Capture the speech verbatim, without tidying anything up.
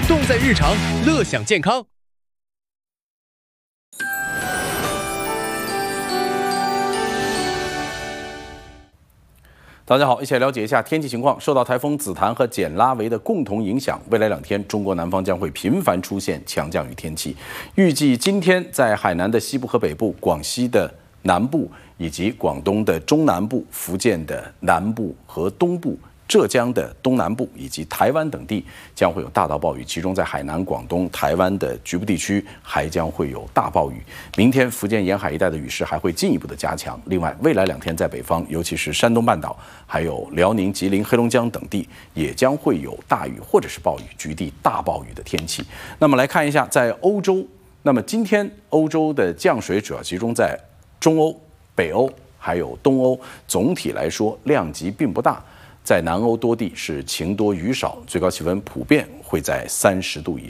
动在日常，乐享健康。 大家好，一起来了解一下天气情况。受到台风紫檀和简拉维的共同影响，未来两天中国南方将会频繁出现强降雨天气。预计今天在海南的西部和北部、广西的南部以及广东的中南部、福建的南部和东部、浙江的东南部以及台湾等地将会有大到暴雨，其中在海南、广东、台湾的局部地区还将会有大暴雨。明天福建沿海一带的雨势还会进一步的加强。另外，未来两天在北方，尤其是山东半岛、还有辽宁、吉林、黑龙江等地，也将会有大雨或者是暴雨，局地大暴雨的天气。那么来看一下，在欧洲，那么今天欧洲的降水主要集中在中欧、北欧还有东欧，总体来说量级并不大。在南欧多地是晴多雨少，最高气温普遍会在三十度以上。